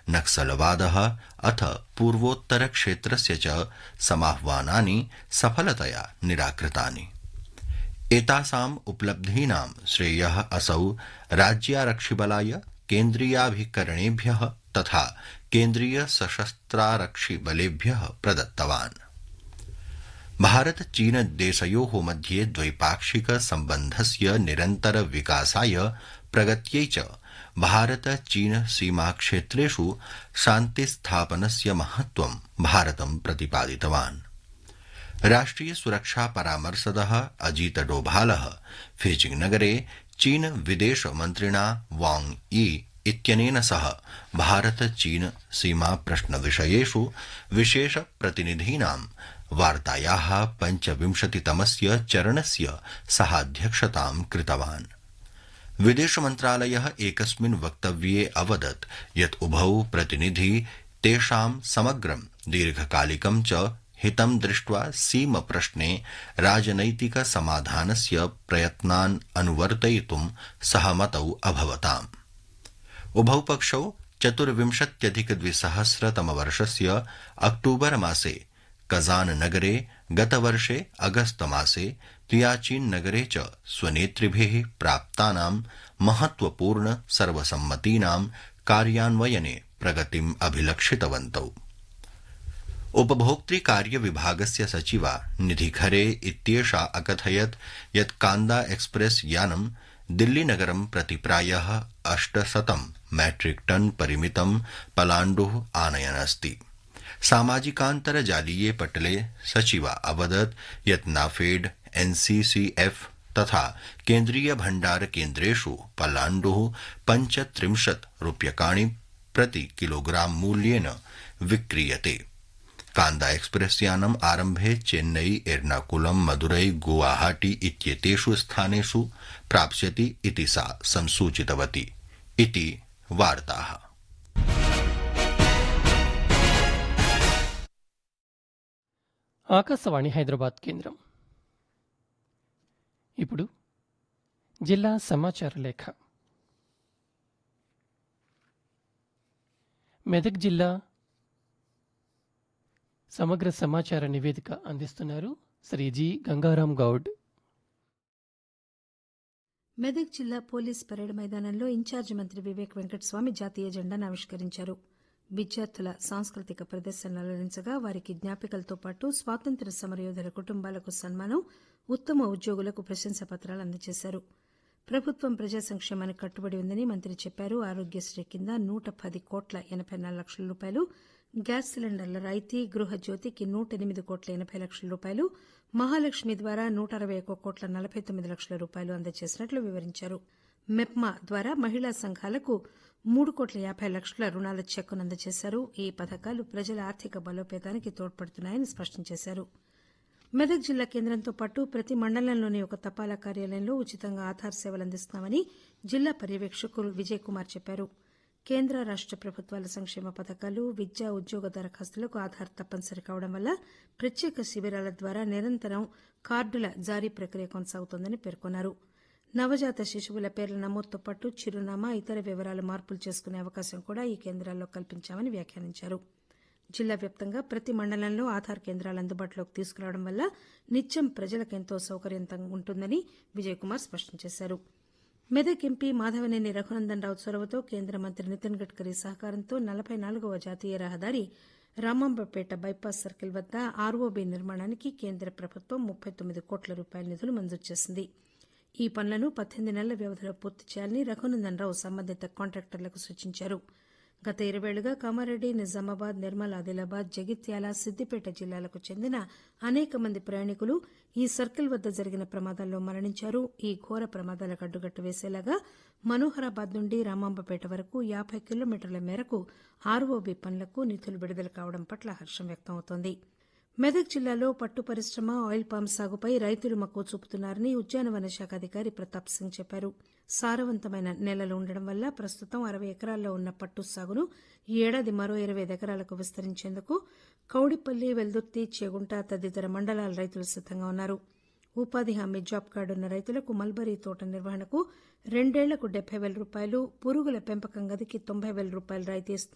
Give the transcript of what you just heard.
नक्सलवादः अथ पूर्वोत्तरक्षेत्रस्य च समाह्वानानि सफलतया निराकृतानि। एतासाम् उपलब्धीनां श्रेयः असौ राज्यारक्षिबलाय, केन्द्रीयाभिकरणेभ्यः तथा केन्द्रीय सशस्त्रारक्षिबलेभ्यः प्रदत्तवान्। भारत चीन देशयोः मध्ये द्वैपाक्षिक सम्बन्धस्य निरन्तर विकासाय प्रगत्यै च भारत चीन सीमाक्षेत्रेषु शान्तिस्थापनस्य महत्त्वं भारतं प्रतिपादितवान्। राष्ट्रिय सुरक्षा परामर्शदः अजीत डोभालः फीजिंग नगरे चीन विदेश मन्त्रिणा वांग यी इत्यनेन सह भारत चीन सीमा प्रश्नविषयेषु विशेष प्रतिनिधीनां वार्तायाः 25तमस्य चरणस्य सहाध्यक्षतां कृतवान्। विदेश मन्त्रालयः एकस्मिन् वक्तव्ये अवदत् यत् उभौ प्रतिनिधि तेषां समग्रं दीर्घकालिकं च हितं दृष्ट्वा सीमप्रश्ने राजनैतिक समाधानस्य प्रयत्नान् अनुवर्तयितुं सहमतौ अभवताम्। उभौ पक्षौ 24-2000 अक्टूबर मासे कजान नगरे, गतवर्षे अगस्त मासे तियाचीन नगरे च स्वनेतृभिः प्राप्तानां महत्वपूर्ण सर्वसम्मतीनां कार्यान्वयने प्रगतिम् अभिलक्षितवन्तौ। उपभोक्तृ कार्य विभागस्य सचिवा निधि खरे इत्येषा अकथयत् यत् कांदा एक्सप्रेस यानं दिल्लीनगरं प्रति प्रायः 800 मैट्रिक टन परिमितं पलाण्डुः आनयन् अस्ति। सामाजिकान्तर्जालीये पटले सचिवा अवदत् यत् नाफेड, एनसीसीएफ तथा केन्द्रीय भण्डार केन्द्रेषु पलाण्डुः 35 रूप्यकाणि प्रति किलोग्राम मूल्येन विक्रीयते। कांदा एक्सप्रेस यानम् आरम्भे चेन्नई, एर्नाकुलम, मदुरै, गुवाहाटी इत्येतेषु स्थानेषु प्राप्स्यति इति सा संसूचितवती इति वार्ताः। ఆకాశవాణి హైదరాబాద్ కేంద్రం. ఇప్పుడు జిల్లా సమాచార లేఖ. మెదక్ జిల్లా సమగ్ర సమాచార నివేదిక అందిస్తున్నారు శ్రీ జి గంగారాం గౌడ్. మెదక్ జిల్లా పోలీస్ పరేడ్ మైదానంలో ఇన్ఛార్జి మంత్రి వివేక్ వెంకటస్వామి జాతీయ జెండాను ఆవిష్కరించారు. విద్యార్థుల సాంస్కృతిక ప్రదర్శనలు అలరించగా వారికి జ్ఞాపికలతో పాటు స్వాతంత్ర్య సమరయోధుల కుటుంబాలకు సన్మానం, ఉత్తమ ఉద్యోగులకు ప్రశంసా పత్రాలు అందజేశారు. ప్రభుత్వం ప్రజా సంక్షేమానికి కట్టుబడి ఉందని మంత్రి చెప్పారు. ఆరోగ్యశ్రీ కింద 110,84 లక్షల రూపాయలు, గ్యాస్ సిలిండర్ల రాయితీ, గృహజ్యోతికి 108,80 లక్షల రూపాయలు, మహాలక్ష్మి ద్వారా 121,49 లక్షల రూపాయలు అందజేసినట్లు వివరించారు. మెప్మా ద్వారా మహిళా సంఘాలకు 3,50 లక్షల రుణాల చెక్కును అందజేశారు. ఈ పథకాలు ప్రజల ఆర్థిక బలోపేతానికి తోడ్పడుతున్నాయని స్పష్టం చేశారు. మెదక్ జిల్లా కేంద్రంతో పాటు ప్రతి మండలంలోని ఒక తపాలా కార్యాలయంలో ఉచితంగా ఆధార్ సేవలు అందిస్తున్నామని జిల్లా పర్యవేక్షకులు విజయ్ కుమార్ చెప్పారు. కేంద్ర రాష్ట ప్రభుత్వాల సంక్షేమ పథకాలు, విద్యా, ఉద్యోగ దరఖాస్తులకు ఆధార్ తప్పనిసరి కావడం వల్ల ప్రత్యేక శిబిరాల ద్వారా నిరంతరం కార్డుల జారీ ప్రక్రియ కొనసాగుతోందని పేర్కొన్నారు. నవజాత శిశువుల పేర్ల నమోదుతో పాటు చిరునామా, ఇతర వివరాలు మార్పులు చేసుకునే అవకాశం కూడా ఈ కేంద్రాల్లో కల్పించామని వ్యాఖ్యానించారు. జిల్లా వ్యాప్తంగా ప్రతి మండలంలో ఆధార్ కేంద్రాలు అందుబాటులోకి తీసుకురావడం వల్ల నిత్యం ప్రజలకెంతో సౌకర్యవంతంగా ఉంటుందని విజయ్ కుమార్ స్పష్టం చేశారు. మెదక్ ఎంపీ మాధవనేని రఘునందన్ రావు చొరవతో కేంద్ర మంత్రి నితిన్ గడ్కరీ సహకారంతో 44వ జాతీయ రహదారి రామాంబపేట బైపాస్ సర్కిల్ వద్ద ఆర్ఓబీ నిర్మాణానికి కేంద్ర ప్రభుత్వం 39 కోట్ల రూపాయల నిధులు మంజూరు చేసింది. ఈ పనులను 18 నెలల వ్యవధిలో పూర్తి చేయాలని రఘునందన్ రావు సంబంధిత కాంట్రాక్టర్లకు సూచించారు. గత 20 ఏళ్లుగా కామారెడ్డి, నిజామాబాద్, నిర్మల్, ఆదిలాబాద్, జగిత్యాల, సిద్దిపేట జిల్లాలకు చెందిన అనేక మంది ప్రయాణికులు ఈ సర్కిల్ వద్ద జరిగిన ప్రమాదాల్లో మరణించారు. ఈ ఘోర ప్రమాదాలకు అడ్డుకట్ట వేసేలాగా మనోహరాబాద్ నుండి రామాంబపేట వరకు 50 కిలోమీటర్ల మేరకు ఆర్ఓబీ పనులకు నిధులు విడుదల కావడం పట్ల హర్షం వ్యక్తమవుతోంది. మెదక్ జిల్లాలో పట్టు పరిశ్రమ, ఆయిల్ పామ్ సాగుపై రైతులు మక్కువ చూపుతున్నారని ఉద్యానవన శాఖ అధికారి ప్రతాప్ సింగ్ చెప్పారు. సారవంతమైన నేలలు ఉండడం వల్ల ప్రస్తుతం 60 ఎకరాల్లో ఉన్న పట్టు సాగును ఈ ఏడాది మరో 25 ఎకరాలకు విస్తరించేందుకు కౌడిపల్లి, వెల్దుర్తి, చేగుంట తదితర మండలాల రైతులు సిద్దంగా ఉన్నారు. ఉపాధి హామీ జాబ్ కార్డు ఉన్న రైతులకు మల్బరీ తోట నిర్వహణకు 2 ఏళ్లకు 70,000 రూపాయలు, పురుగుల పెంపకం గదికి 90,000 రూపాయలు రాయితీ